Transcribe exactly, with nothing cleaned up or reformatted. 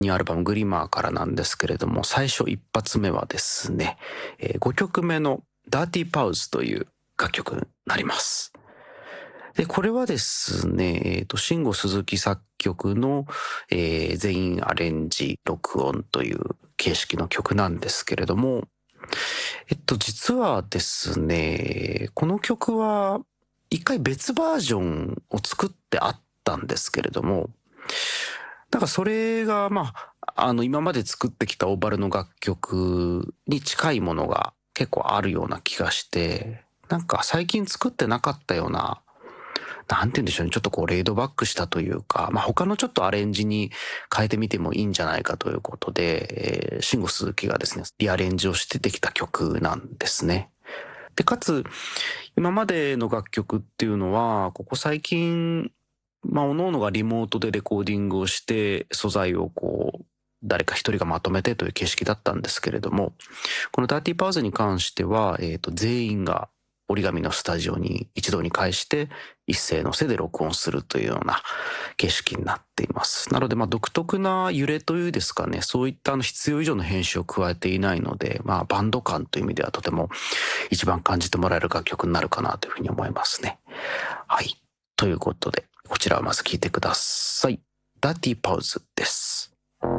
ニューアルバムグリマーからなんですけれども、最初一発目はですね、えー、ごきょくめのダーティーパウズという楽曲になります。で、これはですね、えっ、ー、と、慎吾鈴木作曲の、えー、全員アレンジ録音という形式の曲なんですけれども、えっと、実はですね、この曲は一回別バージョンを作ってあったんですけれども、なんかそれが、まあ、あの、今まで作ってきたオーバルの楽曲に近いものが結構あるような気がして、なんか最近作ってなかったような、なんて言うんでしょうね。ちょっとこうレイドバックしたというか、まあ他のちょっとアレンジに変えてみてもいいんじゃないかということで、えー、慎吾鈴木がですね、リアレンジをしてできた曲なんですね。で、かつ、今までの楽曲っていうのは、ここ最近、まあ、各々がリモートでレコーディングをして、素材をこう、誰か一人がまとめてという形式だったんですけれども、このダーティーパウズに関しては、えっと、全員が折り紙のスタジオに一堂に会して一斉のせで録音するというような形式になっています。なので、まあ、独特な揺れというですかね、そういったあの必要以上の編集を加えていないので、まあ、バンド感という意味ではとても一番感じてもらえる楽曲になるかなというふうに思いますね。はい。ということで、こちらをまず聴いてください。ダーティーパウズです。